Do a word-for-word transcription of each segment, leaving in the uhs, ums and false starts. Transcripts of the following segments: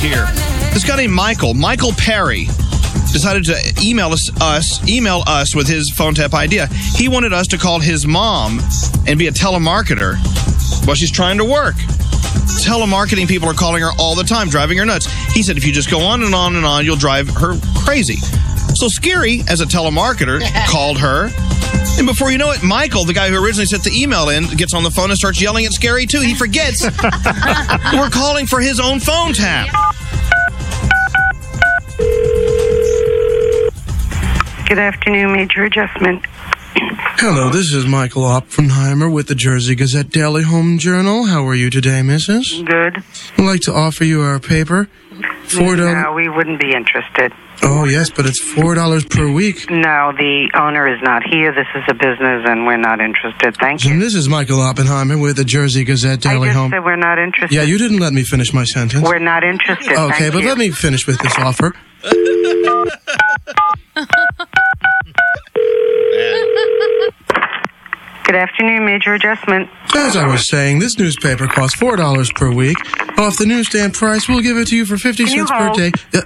here. This guy named Michael, Michael Perry, decided to email us, us, email us with his phone tap idea. He wanted us to call his mom and be a telemarketer while she's trying to work. Telemarketing people are calling her all the time, driving her nuts. He said if you just go on and on and on, you'll drive her crazy. So Scary, as a telemarketer, called her. And before you know it, Michael, the guy who originally sent the email in, gets on the phone and starts yelling at Scary, too. He forgets we're calling for his own phone tap. Good afternoon, Major Adjustment. Hello, this is Michael Oppenheimer with the Jersey Gazette Daily Home Journal. How are you today, Missus? Good. I'd like to offer you our paper. Four dollars. No, we wouldn't be interested. Oh, yes, but it's four dollars per week. No, the owner is not here. This is a business, and we're not interested. Thank you. And this is Michael Oppenheimer with the Jersey Gazette Daily I just Home. said we're not interested. Yeah, you didn't let me finish my sentence. We're not interested. Okay, Thank but you. let me finish with this offer. Good afternoon, Major Adjustment. As I was saying, this newspaper costs four dollars per week. Off the newsstand price, we'll give it to you for fifty Can you cents per hold? day. Uh,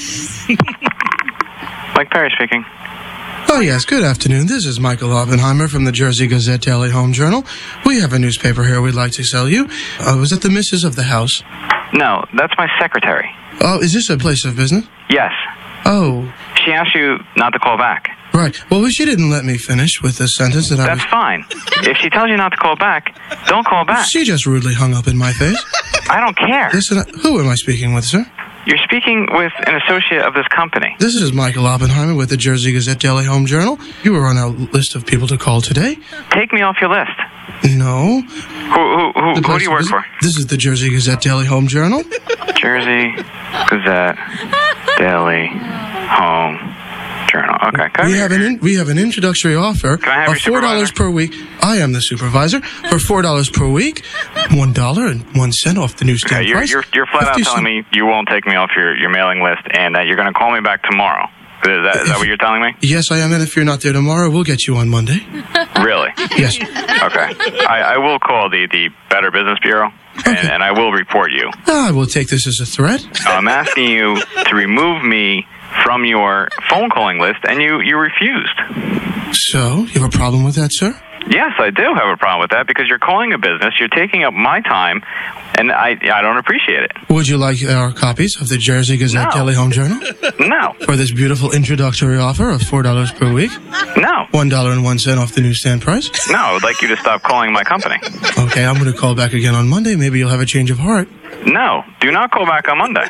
Mike Perry speaking. oh, yes, good afternoon. This is Michael Oppenheimer from the Jersey Gazette Daily Home Journal. We have a newspaper here we'd like to sell you. Uh, was it the missus of the house? No, that's my secretary. Oh, is this a place of business? Yes. Oh, She asked you not to call back. right. Well, she didn't let me finish with the sentence that I That's was... fine. If she tells you not to call back, don't call back. She just rudely hung up in my face. I don't care. Listen, who am I speaking with, sir? You're speaking with an associate of this company. This is Michael Oppenheimer with the Jersey Gazette Daily Home Journal. You were on our list of people to call today. Take me off your list. No. Who, who, who, The who place do you of work business- for? This is the Jersey Gazette Daily Home Journal. Jersey Gazette Daily Home Journal. Okay. Can I We have have your- an in, we have an introductory offer Can I have of your four dollars supervisor? per week. I am the supervisor for four dollars per week, one dollar and one cent off the newsstand Okay, you're, price. you're, you're flat out fifty telling cent- me you won't take me off your, your mailing list and that you're going to call me back tomorrow. Is that, is that what you're telling me? Yes, I am, and if you're not there tomorrow, we'll get you on Monday. Really? Yes. Okay. I, I will call the, the Better Business Bureau, and, Okay. and I will report you. I will take this as a threat. I'm asking you to remove me from your phone calling list, and you, you refused. So, you have a problem with that, sir? Yes, I do have a problem with that because you're calling a business, you're taking up my time, and I I don't appreciate it. Would you like our copies of the Jersey Gazette No. Daily Home Journal No. for this beautiful introductory offer of four dollars per week, No. one dollar and one cent off the newsstand price? No, I would like you to stop calling my company. Okay, I'm going to call back again on Monday. Maybe you'll have a change of heart. No. Do not call back on Monday.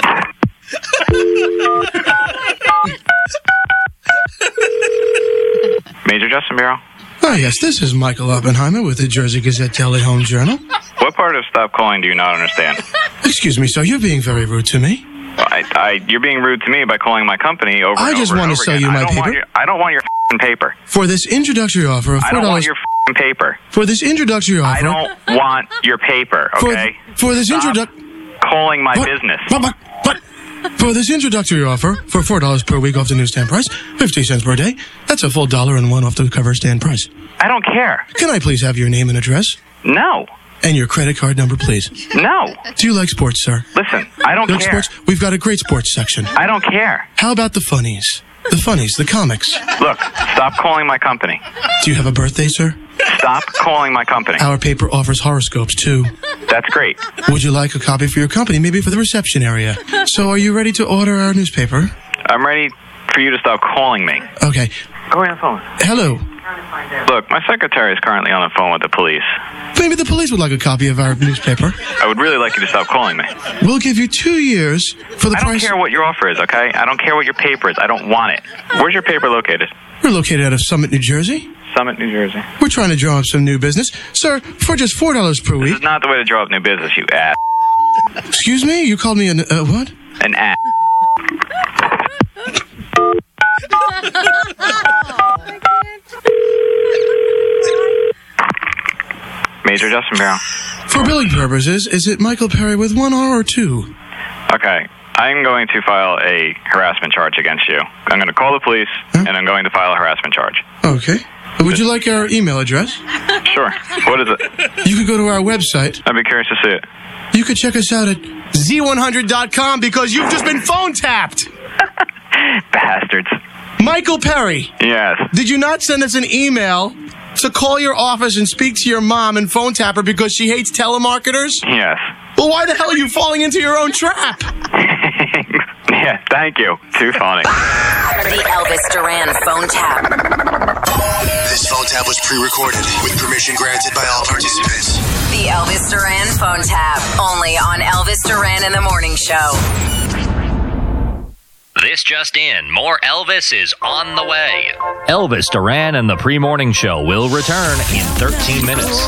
Major Justin Bureau. Oh, yes, this is Michael Oppenheimer with the Jersey Gazette Daily Home Journal. What part of stop calling do you not understand? Excuse me, sir, you're being very rude to me. I, I, you're being rude to me by calling my company over I and just over want and to over sell again. you my I don't paper. Want your, I don't want your f***ing paper. For this introductory offer of I four don't want dollars... your f***ing paper. For this introductory I offer... don't want your paper, for, okay? For this Stop introductory... calling my business. What, what, what? For this introductory offer, for four dollars per week off the newsstand price, fifty cents per day, that's a full dollar and one off the cover stand price. I don't care. Can I please have your name and address? No. And your credit card number, please. No. Do you like sports, sir? Listen, I don't Like care. sports? We've got a great sports section. I don't care. How about the funnies? The funnies, the comics. Look, stop calling my company. Do you have a birthday, sir? Stop calling my company. Our paper offers horoscopes, too. That's great. Would you like a copy for your company, maybe for the reception area? So are you ready to order our newspaper? I'm ready for you to stop calling me. Okay. Go on the phone. Hello. Look, my secretary is currently on the phone with the police. Maybe the police would like a copy of our newspaper. I would really like you to stop calling me. We'll give you two years for the I don't price... care what your offer is, okay? I don't care what your paper is. I don't want it. Where's your paper located? We're located out of Summit, New Jersey. Summit, New Jersey. We're trying to draw up some new business. Sir, for just four dollars per This week... is not the way to draw up new business, you ass. Excuse me? You called me an... Uh, what? An ass. Major Justin Bureau. For billing purposes, is it Michael Perry with one R or two? Okay. I'm going to file a harassment charge against you. I'm going to call the police, Huh? and I'm going to file a harassment charge. Okay. Would you like our email address? Sure. What is it? You could go to our website. I'd be curious to see it. You could check us out at Z one hundred dot com because you've just been phone tapped. Bastards. Michael Perry. Yes. Did you not send us an email to call your office and speak to your mom and phone tap her because she hates telemarketers? Yes. Well, why the hell are you falling into your own trap? Yeah, thank you. Too funny. The Elvis Duran phone tap. This phone tap was pre-recorded with permission granted by all participants. The Elvis Duran phone tap. Only on Elvis Duran in the Morning Show. This just in, more Elvis is on the way. Elvis Duran and the Pre-Morning Show will return in thirteen minutes.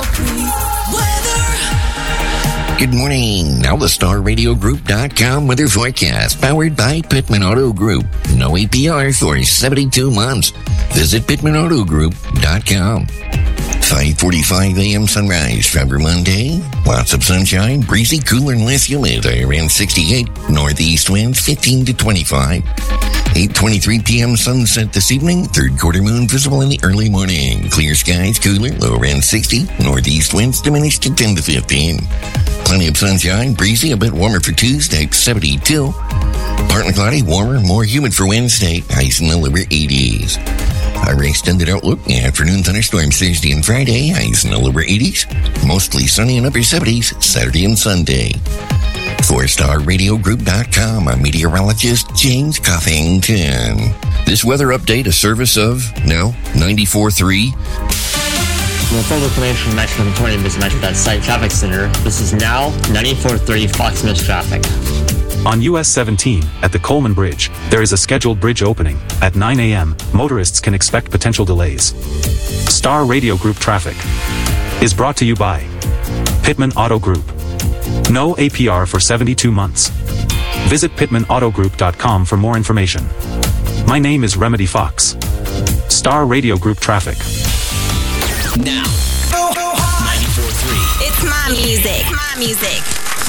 Good morning. Now the Star Radio Group dot com weather forecast, powered by Pittman Auto Group. No A P R for seventy-two months. Visit Pittman Auto Group dot com. five forty-five a.m. sunrise, February Monday. Lots of sunshine, breezy, cooler and less humid. Around sixty-eight. Northeast winds fifteen to twenty-five. eight twenty-three p.m. sunset this evening. Third quarter moon visible in the early morning. Clear skies, cooler, low around sixty. Northeast winds diminished to ten to fifteen. Plenty of sunshine, breezy, a bit warmer for Tuesday, seventy-two. Partly cloudy, warmer, more humid for Wednesday, highs in the lower eighties. Our extended outlook, afternoon thunderstorms Thursday and Friday, highs in the lower eighties. Mostly sunny and upper seventies, Saturday and Sunday. For Star Radio Group dot com, I'm meteorologist James Coffington. This weather update, a service of, no, ninety-four point three. For full information, Metro twenty, visit Metro dot site traffic center. This is now ninety-four point three Fox News traffic. On U S seventeen, at the Coleman Bridge, there is a scheduled bridge opening. At nine a.m., motorists can expect potential delays. Star Radio Group traffic is brought to you by Pittman Auto Group. No A P R for seventy-two months. Visit Pittman Auto Group dot com for more information. My name is Remedy Fox. Star Radio Group traffic. Now, ninety-four point three. It's my music. My music.